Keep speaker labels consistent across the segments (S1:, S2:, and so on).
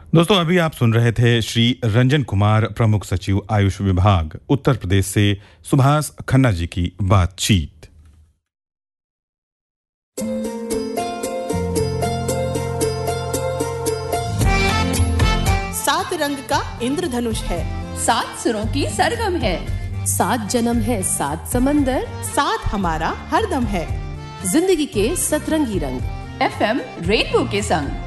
S1: दोस्तों अभी आप सुन रहे थे श्री रंजन कुमार, प्रमुख सचिव आयुष विभाग, उत्तर प्रदेश से सुभाष खन्ना जी की बातचीत।
S2: सात रंग का इंद्रधनुष है,
S3: 7 सुरों की सरगम है,
S4: 7 जन्म है, 7 समंदर,
S2: साथ हमारा हरदम है,
S4: जिंदगी के सतरंगी रंग,
S3: FM रेनबो के संग।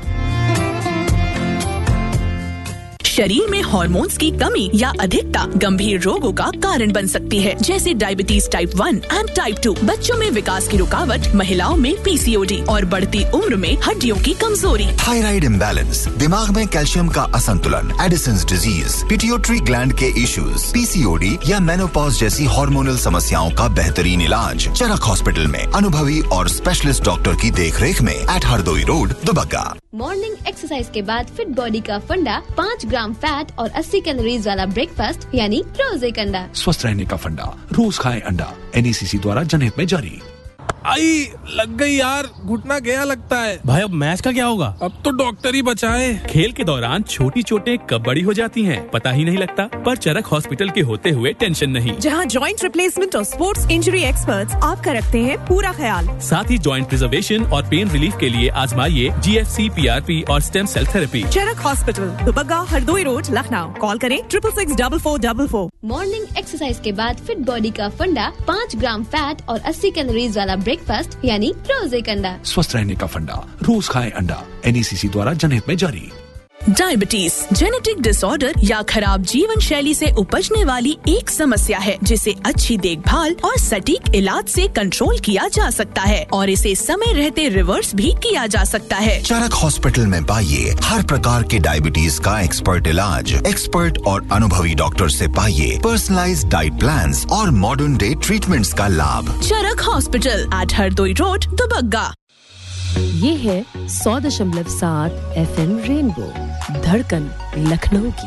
S5: शरीर में हार्मोन्स की कमी या अधिकता गंभीर रोगों का कारण बन सकती है, जैसे डायबिटीज टाइप 1 एंड टाइप 2, बच्चों में विकास की रुकावट, महिलाओं में PCOD और बढ़ती उम्र में हड्डियों की कमजोरी।
S6: थायराइड इम्बैलेंस, दिमाग में कैल्शियम का असंतुलन, एडिसन्स डिजीज, पिट्यूटरी ग्लैंड के इश्यूज, PCOD या मेनोपॉज जैसी हार्मोनल समस्याओं का बेहतरीन इलाज चरक हॉस्पिटल में अनुभवी और स्पेशलिस्ट डॉक्टर की देखरेख में eight Hardoi road, Dubagga.
S7: Morning exercise के बाद फिट बॉडी का फंडा, 5 ग्राम फैट और 80 कैलोरीज वाला ब्रेकफास्ट यानी रोज एक अंडा।
S8: स्वस्थ रहने का फंडा, रोज खाएं अंडा। NECC द्वारा जनहित में जारी।
S9: आई लग गई यार, घुटना गया लगता है।
S10: भाई अब मैच का क्या होगा?
S9: अब तो डॉक्टर ही बचाए।
S10: खेल के दौरान छोटी चोटें कब बड़ी हो जाती हैं पता ही नहीं लगता, पर चरक हॉस्पिटल के होते हुए टेंशन नहीं।
S11: जहां जॉइंट रिप्लेसमेंट और स्पोर्ट्स इंजरी एक्सपर्ट्स आपका रखते हैं पूरा ख्याल।
S10: साथ ही जॉइंट प्रिजर्वेशन और पेन रिलीफ के लिए आजमाइए GFC, PRP और स्टेम सेल थेरेपी।
S11: चरक hospital, Dubagga, Hardoi road, Lucknow. Call करें 666-4444।
S7: मॉर्निंग एक्सरसाइज के बाद फिट बॉडी का फंडा, 5 ग्राम फैट और 80 कैलोरीज वाला ब्रेकफास्ट यानी रोज एक अंडा।
S8: स्वस्थ रहने का फंडा, रोज खाएं अंडा। NECC द्वारा जनहित में जारी।
S5: डायबिटीज जेनेटिक डिसऑर्डर या खराब जीवन शैली से उपजने वाली एक समस्या है, जिसे अच्छी देखभाल और सटीक इलाज से कंट्रोल किया जा सकता है और इसे समय रहते रिवर्स भी किया जा सकता है।
S6: चरक हॉस्पिटल में पाइए हर प्रकार के डायबिटीज का एक्सपर्ट इलाज, एक्सपर्ट और अनुभवी डॉक्टर से पाइए पर्सनलाइज्ड डाइट प्लान्स और मॉडर्न डे ट्रीटमेंट्स का लाभ।
S5: चरक hospital eight Hardoi road, Dubagga.
S4: ये है 100.7 FM रेनबो, धड़कन लखनऊ की।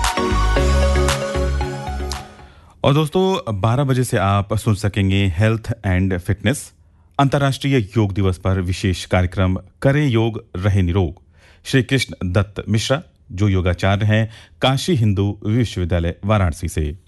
S1: और दोस्तों 12 बजे से आप सुन सकेंगे हेल्थ एंड फिटनेस, अंतर्राष्ट्रीय योग दिवस पर विशेष कार्यक्रम करें योग रहे निरोग। श्री कृष्ण दत्त मिश्रा जो योगाचार्य हैं काशी हिंदू विश्वविद्यालय वाराणसी से।